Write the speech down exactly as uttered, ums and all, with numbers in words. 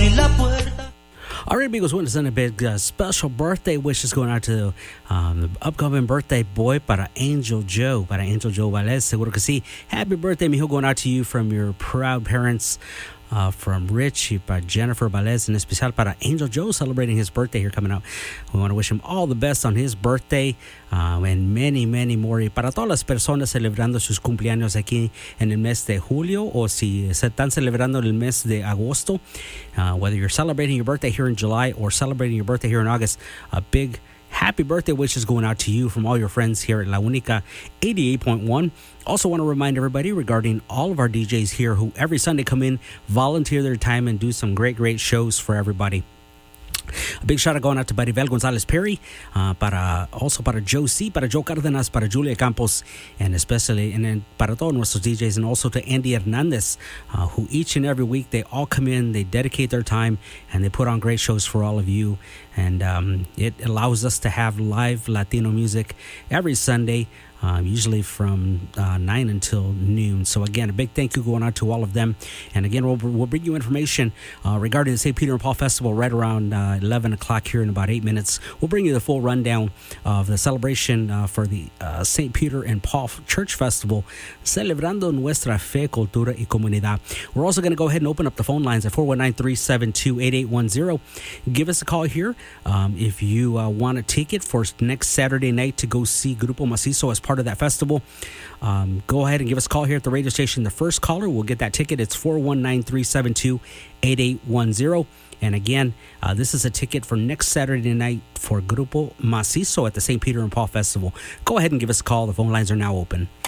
All right, amigos, want to send a big uh, special birthday wishes going out to um, the upcoming birthday boy para Angel Joe, para Angel Joe Valez. Seguro que sí. Happy birthday, mijo, going out to you from your proud parents, uh, from Rich y para Jennifer Valez, and especial para Angel Joe celebrating his birthday here coming out. We want to wish him all the best on his birthday uh, and many, many more. Y para todas las personas celebrando sus cumpleaños aquí en el mes de julio o si se están celebrando el mes de agosto, uh, whether you're celebrating your birthday here in July or celebrating your birthday here in August, a big happy birthday wishes going out to you from all your friends here at La Única eighty-eight point one. Also want to remind everybody regarding all of our D Js here who every Sunday come in, volunteer their time, and do some great, great shows for everybody. A big shout out going out to Maribel Gonzalez Perry, uh, para also para Joe C, para Joe Cardenas, para Julia Campos, and especially and then para todos nuestros D Js, and also to Andy Hernandez, uh, who each and every week they all come in, they dedicate their time, and they put on great shows for all of you. And um, it allows us to have live Latino music every Sunday, uh, usually from uh, nine until noon. So again, a big thank you going out to all of them. And again, we'll, we'll bring you information uh, regarding the Saint Peter and Paul Festival right around uh, eleven o'clock here in about eight minutes. We'll bring you the full rundown of the celebration uh, for the uh, Saint Peter and Paul Church Festival, celebrando nuestra fe, cultura y comunidad. We're also going to go ahead and open up the phone lines at four one nine, three seven two, eight eight one zero. Give us a call here. Um, if you uh, want a ticket for next Saturday night to go see Grupo Macizo as part of that festival, um, go ahead and give us a call here at the radio station. The first caller will get that ticket. It's four one nine, three seven two, eight eight one zero. And again, uh, this is a ticket for next Saturday night for Grupo Macizo at the Saint Peter and Paul Festival. Go ahead and give us a call. The phone lines are now open.